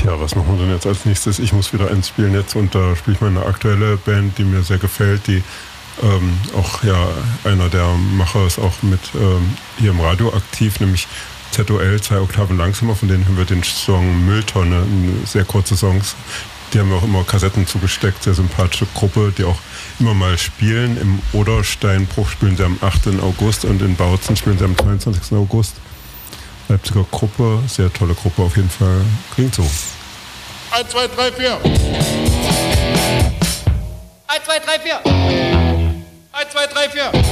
Tja, was machen wir denn jetzt als nächstes? Ich muss wieder ins Spielnetz und da spiele ich meine aktuelle Band, die mir sehr gefällt, die auch ja einer der Macher ist auch mit hier im Radio aktiv, nämlich ZOL, 2 Oktaven langsamer, von denen haben wir den Song Mülltonne, sehr kurze Songs. Die haben mir auch immer Kassetten zugesteckt, sehr sympathische Gruppe, die auch immer mal spielen. Im Odersteinbruch spielen sie am 8. August und in Bautzen spielen sie am 22. August. Leipziger Gruppe, sehr tolle Gruppe auf jeden Fall. Klingt so. 1, 2, 3, 4. 1, 2, 3, 4. 1, 2, 3, 4.